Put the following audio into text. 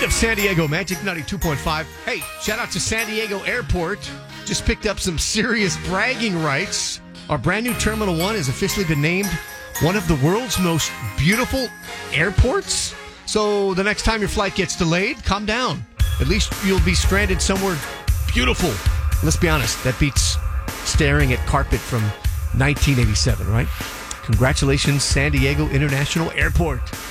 Of San Diego Magic 92.5. Hey, shout out to San Diego Airport. Just picked up some serious bragging rights. Our brand new Terminal 1 has officially been named one of the world's most beautiful airports. So the next time your flight gets delayed, calm down. At least you'll be stranded somewhere beautiful. Let's be honest, that beats staring at carpet from 1987, right? Congratulations, San Diego International Airport.